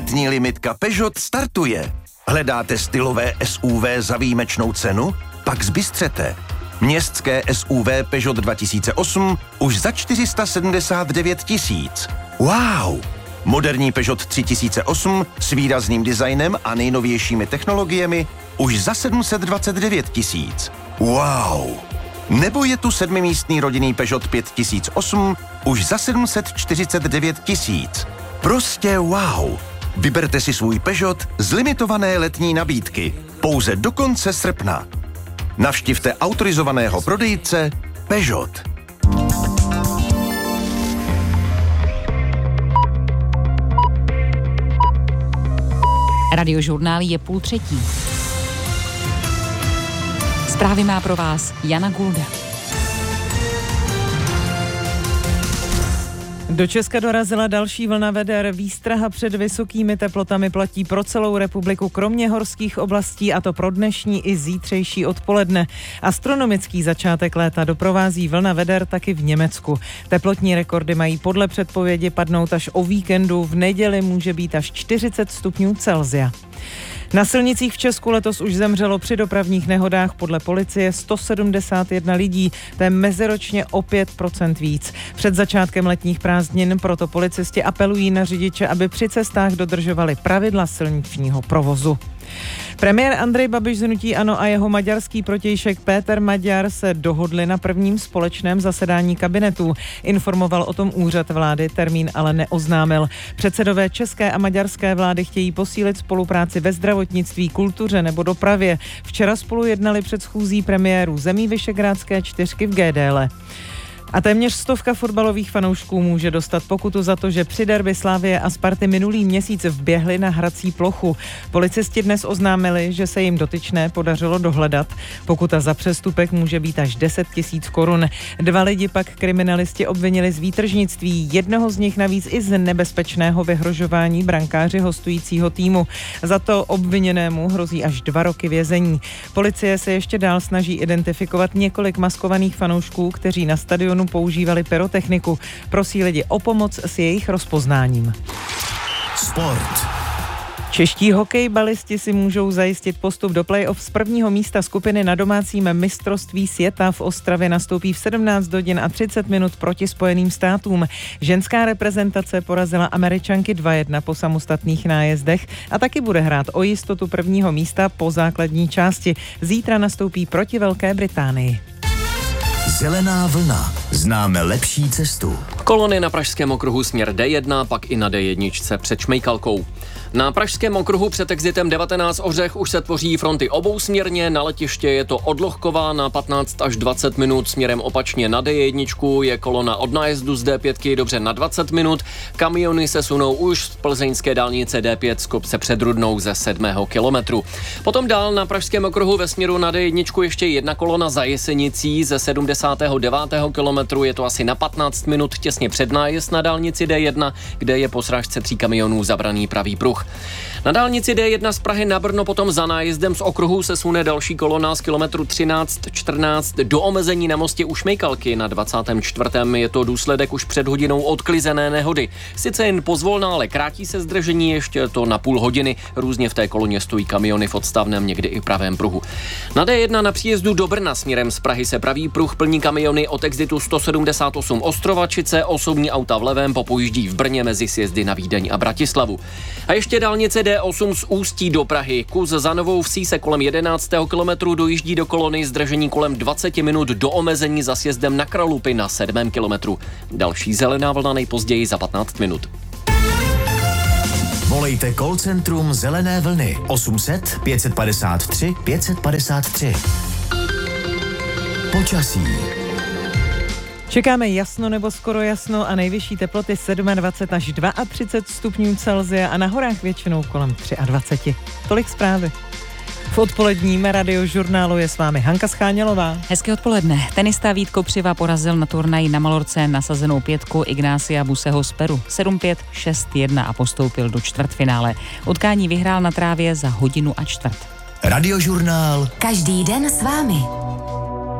Letní limitka Peugeot startuje. Hledáte stylové SUV za výjimečnou cenu? Pak zbystřete. Městské SUV Peugeot 2008 už za 479 000. Wow! Moderní Peugeot 3008 s výrazným designem a nejnovějšími technologiemi už za 729 000. Wow! Nebo je tu 7místný rodinný Peugeot 5008 už za 749 000. Prostě wow! Vyberte si svůj Peugeot z limitované letní nabídky pouze do konce srpna. Navštivte autorizovaného prodejce Peugeot. Radiožurnál je 2:30. Zprávy má pro vás Jana Gulda. Do Česka dorazila další vlna veder. Výstraha před vysokými teplotami platí pro celou republiku, kromě horských oblastí, a to pro dnešní i zítřejší odpoledne. Astronomický začátek léta doprovází vlna veder taky v Německu. Teplotní rekordy mají podle předpovědi padnout až o víkendu. V neděli může být až 40 stupňů Celsia. Na silnicích v Česku letos už zemřelo při dopravních nehodách podle policie 171 lidí, to je meziročně o 5% víc. Před začátkem letních prázdnin proto policisti apelují na řidiče, aby při cestách dodržovali pravidla silničního provozu. Premiér Andrej Babiš z hnutí ANO a jeho maďarský protějšek Péter Maďar se dohodli na prvním společném zasedání kabinetu. Informoval o tom úřad vlády, termín ale neoznámil. Předsedové české a maďarské vlády chtějí posílit spolupráci ve zdravotnictví, kultuře nebo dopravě. Včera spolu jednali před schůzí premiérů zemí Visegrádské čtyřky v GDL. A téměř 100 fotbalových fanoušků může dostat pokutu za to, že při derby Slavie a Sparty minulý měsíc vběhli na hrací plochu. Policisti dnes oznámili, že se jim dotyčné podařilo dohledat. Pokuta za přestupek může být až 10 000 korun. 2 lidi pak kriminalisti obvinili z výtržnictví, jednoho z nich navíc i z nebezpečného vyhrožování brankáři hostujícího týmu. Za to obviněnému hrozí až 2 roky vězení. Policie se ještě dál snaží identifikovat několik maskovaných fanoušků, kteří na stadionu používali pyrotechniku. Prosí lidi o pomoc s jejich rozpoznáním. Sport. Čeští hokejbalisti si můžou zajistit postup do play-off z prvního místa skupiny na domácím mistrovství světa. V Ostravě nastoupí v 17 hodin a 30 minut proti Spojeným státům. Ženská reprezentace porazila Američanky 2-1 po samostatných nájezdech a taky bude hrát o jistotu prvního místa po základní části. Zítra nastoupí proti Velké Británii. Zelená vlna. Známe lepší cestu. Kolony na pražském okruhu směr D1, pak i na D1 před Šmejkalkou. Na pražském okruhu před exitem 19 Ořech už se tvoří fronty obousměrně, na letiště je to od Lohkova na 15 až 20 minut, směrem opačně na D1 je kolona od nájezdu z D5 dobře na 20 minut, kamiony se sunou už z plzeňské dálnice D5 z kopce před Rudnou ze 7. kilometru. Potom dál na pražském okruhu ve směru na D1 ještě jedna kolona za Jesenicí ze 79. kilometru, je to asi na 15 minut těsně před nájezd na dálnici D1, kde je po srážce 3 kamionů zabraný pravý pruh. Na dálnici D1 z Prahy na Brno potom za nájezdem z okruhu se sune další kolona z kilometru 13-14 do omezení na mostě u Šmejkalky na 24. Je to důsledek už před hodinou odklizené nehody. Sice jen pozvolna, ale krátí se zdržení, ještě to na půl hodiny. Různě v té koloně stojí kamiony v odstavném, někdy i pravém pruhu. Na D1 na příjezdu do Brna směrem z Prahy se pravý pruh plní kamiony od exitu 178 Ostrovačice, osobní auta v levém popojíždí v Brně mezi sjezdy na Vídeň a Bratislavu. A ještě dálnice D8 z Ústí do Prahy. Kus za Novou Vsí se kolem 11. kilometru dojíždí do kolony, zdržení kolem 20 minut do omezení za sjezdem na Kralupy na 7. kilometru. Další zelená vlna nejpozději za 15 minut. Volejte call centrum Zelené vlny 800 553 553. Počasí. Čekáme jasno nebo skoro jasno a nejvyšší teploty 27 až 32 stupňů Celsia a na horách většinou kolem 23. Tolik zprávy. V odpoledním radiožurnálu je s vámi Hanka Schánělová. Hezké odpoledne. Tenista Vít Kopřiva porazil na turnaji na Malorce nasazenou 5 Ignácia Buseho z Peru 7-5, 6-1 a postoupil do čtvrtfinále. Utkání vyhrál na trávě za 1 hodinu a čtvrt. Radiožurnál. Každý den s vámi.